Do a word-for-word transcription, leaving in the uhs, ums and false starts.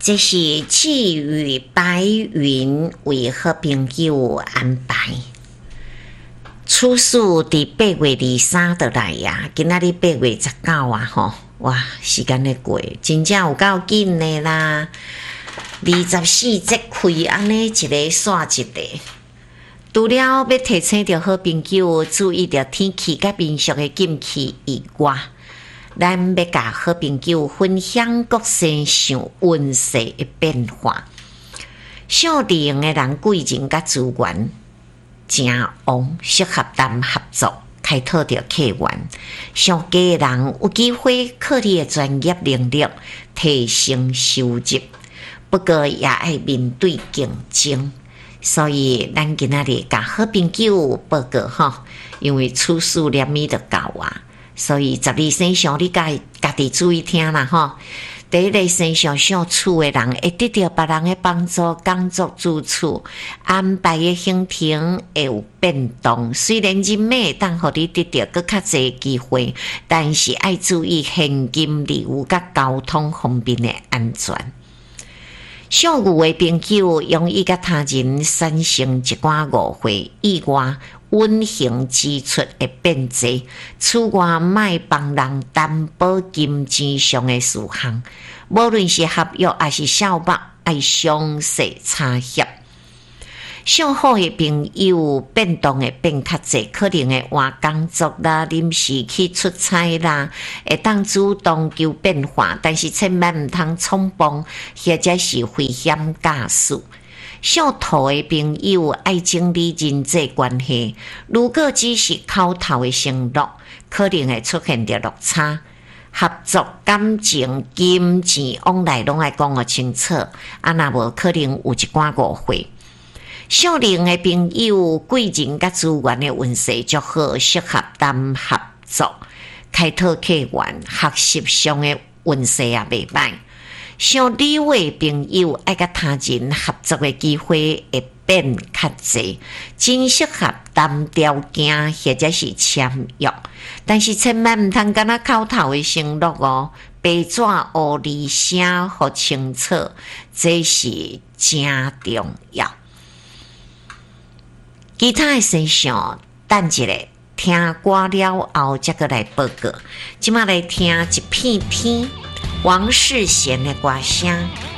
这是寄予白云为好朋友安排。处事伫八月二三就来呀，今仔日八月十九啊吼，哇，时间咧过，真正有够紧的啦！二十四节开安尼一个煞一个，除了要提醒着好朋友注意着天气甲民俗的禁忌以外，咱要甲好朋友分享国身上运势的变化。少年的人贵人甲资源正旺，适合谈合作，开拓着客源。上家的人有机会靠你的专业能力提升收入，不过也爱面对竞争。所以咱今仔日甲好朋友报告吼，因为处事连咪就到啊。所以十二生肖你家家己注意听啦吼。第一个生肖相处的人会得到别人的帮助，工作之处安排的行程会有变动。虽然人脉会当互你得到更较侪机会，但是爱注意现金流物甲交通方面的安全。属牛的朋友容易甲他人产生一寡误会，意外运行支出会变侪，此外莫帮人担保金钱上的事项，无论是合约还是小目，爱详细查协。属虎的朋友变动会变较侪，可能会换工作啦，临时去出差啦，会当主动求变化，但是千万唔通冲动，或者是危险驾驶。属兔的朋友爱整理人际关系，如果只是口头的承诺，可能会出现着落差。合作、感情、金钱往来拢爱讲个清楚，啊若无可能有一寡误会。属龙的朋友贵人甲资源的运势较好，适合谈合作、开拓客源，学习上的运势也袂歹。属牛的朋友爱甲他人合作的机会会变较侪，真适合谈条件或者是签约，但是千万唔通干那口头的承诺哦，白纸黑字写好清楚，这是真重要。其他的生肖等一下听歌了后才过来报告。即马来听一片天王世贤的歌声。